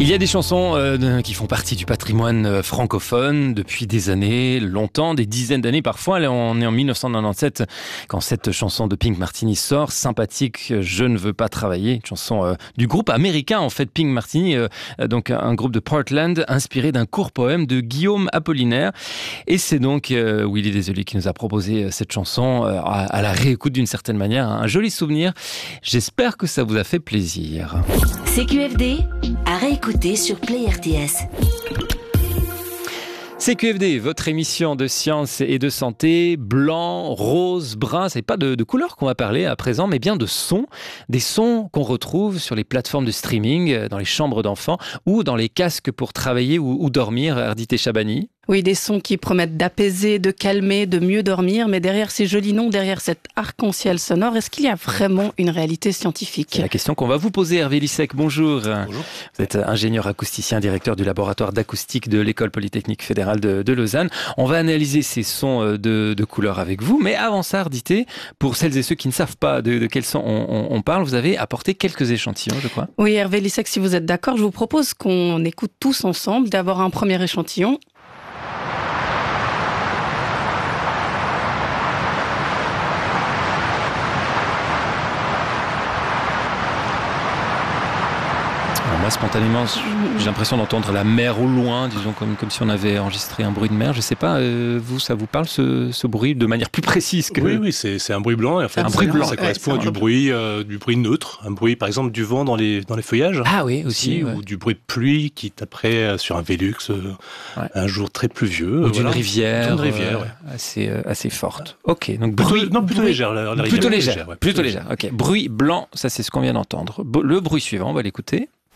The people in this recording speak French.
Il y a des chansons qui font partie du patrimoine francophone depuis des années, longtemps, des dizaines d'années parfois. Là, on est en 1997 quand cette chanson de Pink Martini sort, sympathique, Je ne veux pas travailler, une chanson du groupe américain en fait, Pink Martini, donc un groupe de Portland inspiré d'un court poème de Guillaume Apollinaire. Et c'est donc Willy Desolé qui nous a proposé cette chanson à la réécoute d'une certaine manière, un joli souvenir. J'espère que ça vous a fait plaisir. CQFD à réécouter sur Play RTS. CQFD, votre émission de science et de santé, blanc, rose, brun, c'est pas de couleurs qu'on va parler à présent, mais bien de sons, des sons qu'on retrouve sur les plateformes de streaming, dans les chambres d'enfants ou dans les casques pour travailler ou dormir, Ardité Chabani. Oui, des sons qui promettent d'apaiser, de calmer, de mieux dormir, mais derrière ces jolis noms, derrière cet arc-en-ciel sonore, est-ce qu'il y a vraiment une réalité scientifique ? C'est la question qu'on va vous poser, Hervé Lissec. Bonjour. Bonjour. Vous êtes ingénieur acousticien, directeur du laboratoire d'acoustique de l'École Polytechnique Fédérale de Lausanne. On va analyser ces sons de couleurs avec vous, mais avant ça, Ardité, pour celles et ceux qui ne savent pas de quels sons on parle, vous avez apporté quelques échantillons, je crois. Oui, Hervé Lissec, si vous êtes d'accord, je vous propose qu'on écoute tous ensemble, d'avoir un premier échantillon. Moi, spontanément, j'ai l'impression d'entendre la mer au loin, disons comme si on avait enregistré un bruit de mer. Je ne sais pas, vous, ça vous parle ce bruit de manière plus précise que... Oui, c'est un bruit blanc. Et en fait, un bruit blanc. Ça correspond à du bruit neutre, un bruit par exemple du vent dans les feuillages. Ah oui, aussi. Ou du bruit de pluie qui taperait sur un Vélux un jour très pluvieux. Ou d'une rivière, ouais. assez forte. Ok, donc plutôt légère. La plutôt rivière, légère. Plutôt légère. Ok, bruit blanc, ça c'est ce qu'on vient d'entendre. Le bruit suivant, on va l'écouter.